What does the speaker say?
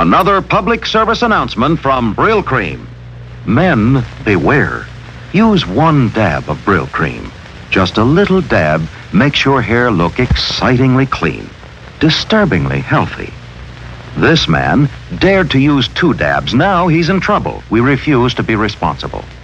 Another public service announcement from Brill Cream. Men, beware. Use 1 dab of Brill Cream. Just a little dab makes your hair look excitingly clean, disturbingly healthy. This man dared to use 2 dabs. Now he's in trouble. We refuse to be responsible.